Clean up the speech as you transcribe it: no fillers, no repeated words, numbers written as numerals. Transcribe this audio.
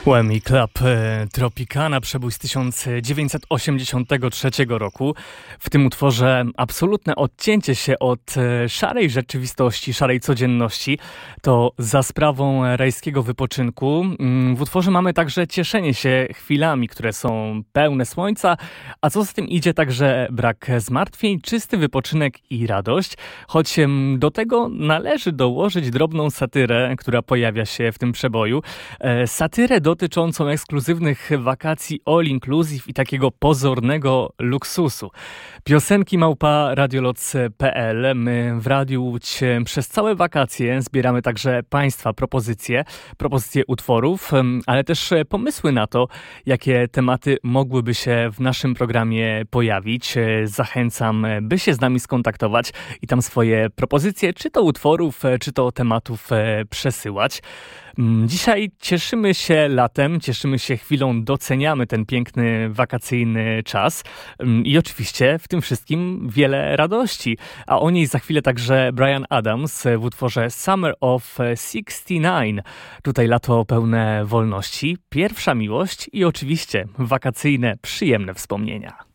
Poemi Club Tropicana, przebój z 1983 roku. W tym utworze absolutne odcięcie się od szarej rzeczywistości, szarej codzienności. To za sprawą rajskiego wypoczynku. W utworze mamy także cieszenie się chwilami, które są pełne słońca, a co z tym idzie także brak zmartwień, czysty wypoczynek i radość. Choć do tego należy dołożyć drobną satyrę, która pojawia się w tym przeboju. Satyrę dotyczącą ekskluzywnych wakacji all inclusive i takiego pozornego luksusu. Piosenki @radioloc.pl. My w Radiu Łódź przez całe wakacje zbieramy także Państwa propozycje utworów, ale też pomysły na to, jakie tematy mogłyby się w naszym programie pojawić. Zachęcam, by się z nami skontaktować i tam swoje propozycje, czy to utworów, czy to tematów przesyłać. Dzisiaj cieszymy się latem, cieszymy się chwilą, doceniamy ten piękny wakacyjny czas i oczywiście w tym wszystkim wiele radości. A o niej za chwilę także Bryan Adams w utworze Summer of 69. Tutaj lato pełne wolności, pierwsza miłość i oczywiście wakacyjne, przyjemne wspomnienia.